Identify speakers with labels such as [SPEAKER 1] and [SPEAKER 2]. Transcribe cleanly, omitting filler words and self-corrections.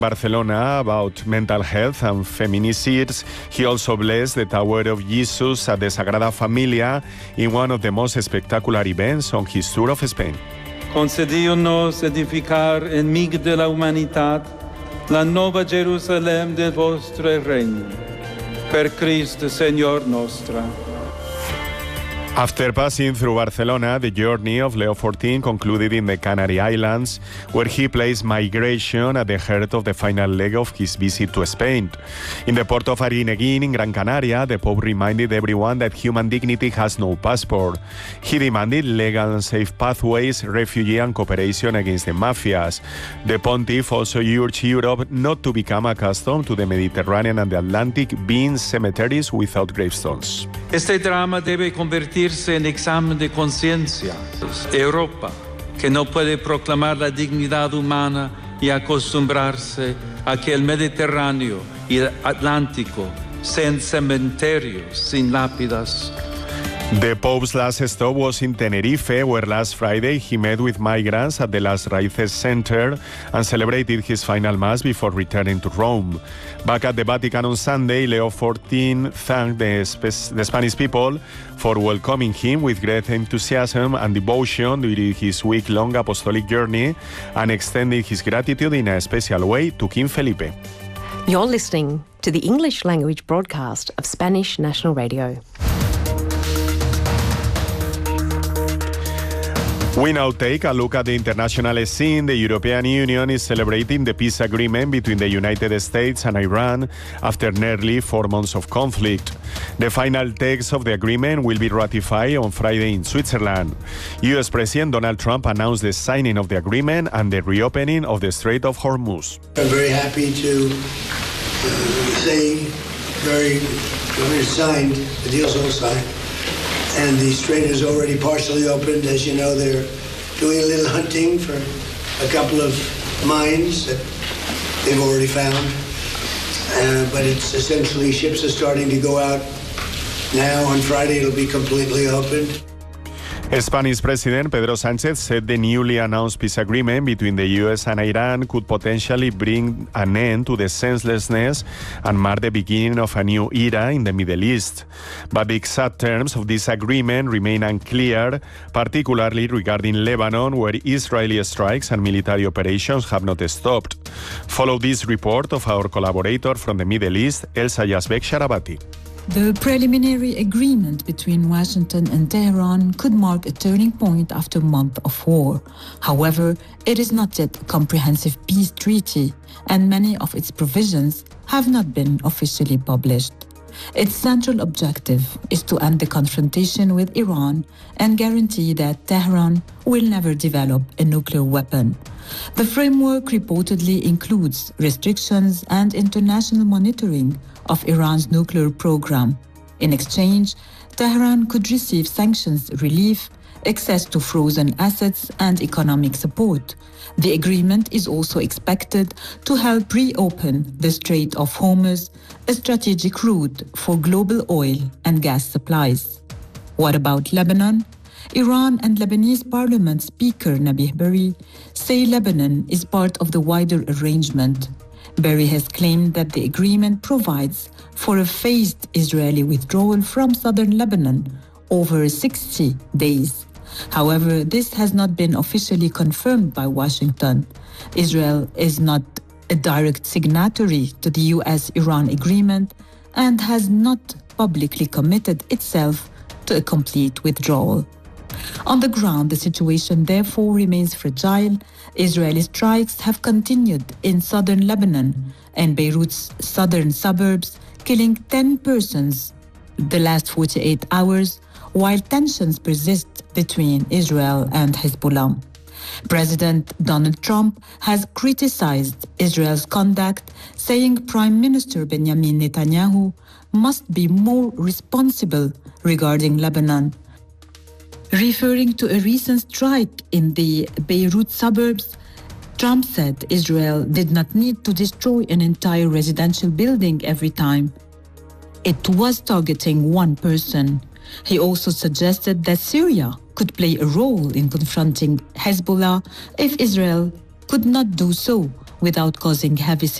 [SPEAKER 1] Barcelona about mental health and feminicides. He also blessed the Tower of Jesus at the Sagrada Familia in one of the most spectacular events on his tour of Spain.
[SPEAKER 2] Concediu-nos edificar en mig de la humanidad la nova Jerusalem del vostre regno. Per Christ, Señor nostra.
[SPEAKER 1] After passing through Barcelona, the journey of Leo XIV concluded in the Canary Islands, where he placed migration at the heart of the final leg of his visit to Spain. In the port of Arguineguín in Gran Canaria, the Pope reminded everyone that human dignity has no passport. He demanded legal and safe pathways, refugee and cooperation against the mafias. The Pontiff also urged Europe not to become accustomed to the Mediterranean and the Atlantic being cemeteries without gravestones.
[SPEAKER 2] Este drama debe convertirse en examen de conciencia. Europa, que no puede proclamar la dignidad humana y acostumbrarse a que el Mediterráneo y el Atlántico sean cementerios sin lápidas.
[SPEAKER 1] The Pope's last stop was in Tenerife, where last Friday he met with migrants at the Las Raíces Center and celebrated his final Mass before returning to Rome. Back at the Vatican on Sunday, Leo XIV thanked the Spanish people for welcoming him with great enthusiasm and devotion during his week-long apostolic journey and extended his gratitude in a special way to King Felipe.
[SPEAKER 3] You're listening to the English language broadcast of Spanish National Radio.
[SPEAKER 1] We now take a look at the international scene. The European Union is celebrating the peace agreement between the United States and Iran after nearly 4 months of conflict. The final text of the agreement will be ratified on Friday in Switzerland. U.S. President Donald Trump announced the signing of the agreement and the reopening of the Strait of Hormuz.
[SPEAKER 4] I'm very happy to say it's signed, the deal's all signed. And the strait is already partially opened. As you know, they're doing a little hunting for a couple of mines that they've already found. But it's essentially ships are starting to go out now. On Friday, it'll be completely opened.
[SPEAKER 1] Spanish President Pedro Sánchez said the newly announced peace agreement between the U.S. and Iran could potentially bring an end to the senselessness and mark the beginning of a new era in the Middle East. But the exact terms of this agreement remain unclear, particularly regarding Lebanon, where Israeli strikes and military operations have not stopped. Follow this report of our collaborator from the Middle East, Elsa Yazbek Sharabati.
[SPEAKER 5] The preliminary agreement between Washington and Tehran could mark a turning point after a month of war. However, it is not yet a comprehensive peace treaty, and many of its provisions have not been officially published. Its central objective is to end the confrontation with Iran and guarantee that Tehran will never develop a nuclear weapon. The framework reportedly includes restrictions and international monitoring of Iran's nuclear program. In exchange, Tehran could receive sanctions relief, access to frozen assets, and economic support. The agreement is also expected to help reopen the Strait of Hormuz, a strategic route for global oil and gas supplies. What about Lebanon? Iran and Lebanese Parliament Speaker Nabih Berri say Lebanon is part of the wider arrangement. Berri has claimed that the agreement provides for a phased Israeli withdrawal from southern Lebanon over 60 days. However, this has not been officially confirmed by Washington. Israel is not a direct signatory to the US-Iran agreement and has not publicly committed itself to a complete withdrawal. On the ground, the situation therefore remains fragile. Israeli strikes have continued in southern Lebanon and Beirut's southern suburbs, killing 10 persons the last 48 hours, while tensions persist between Israel and Hezbollah. President Donald Trump has criticized Israel's conduct, saying Prime Minister Benjamin Netanyahu must be more responsible regarding Lebanon. Referring to a recent strike in the Beirut suburbs, Trump said Israel did not need to destroy an entire residential building every time. It was targeting one person. He also suggested that Syria could play a role in confronting Hezbollah if Israel could not do so without causing heavy